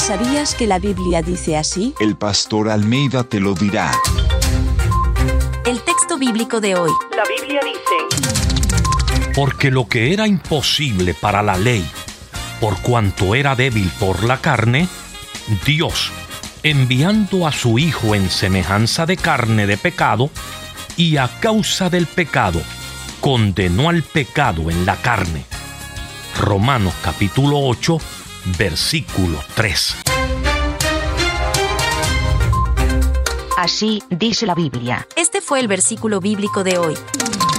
¿Sabías que la Biblia dice así? El pastor Almeida te lo dirá. El texto bíblico de hoy. La Biblia dice: Porque lo que era imposible para la ley, por cuanto era débil por la carne, Dios, enviando a su Hijo en semejanza de carne de pecado, y a causa del pecado, condenó al pecado en la carne. Romanos capítulo 8, versículo 3. Así dice la Biblia. Este fue el versículo bíblico de hoy.